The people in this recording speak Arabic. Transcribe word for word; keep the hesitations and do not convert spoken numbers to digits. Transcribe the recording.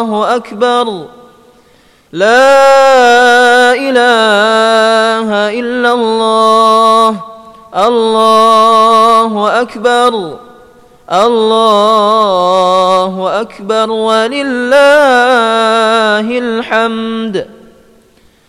أكبر. لا إله إلا الله. الله أكبر. الله أكبر ولله الحمد.